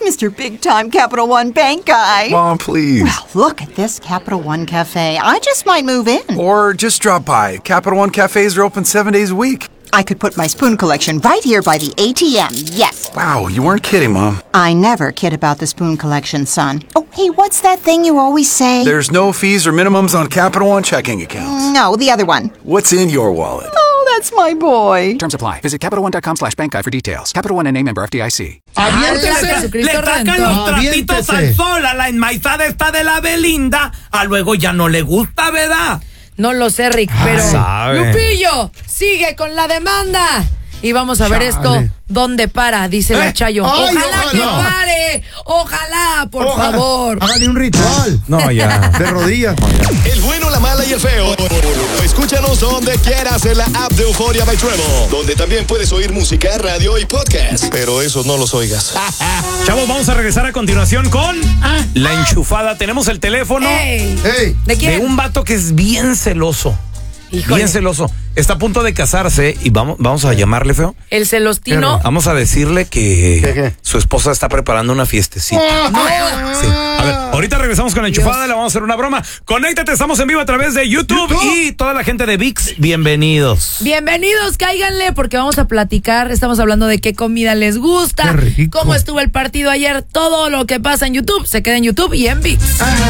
Mr. Big Time Capital One Bank guy. Mom, please. Well, look at this Capital One Cafe. I just might move in. Or just drop by. Capital One cafes are open 7 days a week. I could put my spoon collection right here by the ATM, yes. Wow, you weren't kidding, Mom. I never kid about the spoon collection, son. Oh, hey, what's that thing you always say? There's no fees or minimums on Capital One checking accounts. No, the other one. What's in your wallet? Oh, that's my boy. Terms apply. Visit CapitalOne.com/bank guide for details. Capital One N.A. member FDIC. ¡Aviéntese! Le sacan los trapitos al sol a la enmaizada esta de la Belinda, a luego ya no le gusta, ¿verdad? No lo sé, Rick, pero sabe. Lupillo sigue con la demanda. Y vamos a ver esto, ¿dónde para? Dice la Chayo. Ay, Ojalá que pare. Ojalá, por favor. Hágale un ritual. No, ya. De rodillas. El bueno, la mala y el feo. Escúchanos donde quieras en la app de Euforia by Treble, donde también puedes oír música, radio y podcast. Pero esos no los oigas. Chavos, vamos a regresar a continuación con La Enchufada. Tenemos el teléfono Ey. ¡Ey! ¿De quién? de un vato que es bien celoso. Híjole. Bien celoso. Está a punto de casarse y vamos a llamarle, feo. El celostino. Vamos a decirle que ¿Qué? su esposa está preparando una fiestecita. Sí. A ver, ahorita regresamos con La Enchufada, le vamos a hacer una broma. Conéctate, estamos en vivo a través de YouTube y toda la gente de ViX, bienvenidos. Bienvenidos, cáiganle, porque vamos a platicar. Estamos hablando de qué comida les gusta, Qué rico. cómo estuvo el partido ayer, todo lo que pasa en YouTube, se queda en YouTube y en ViX.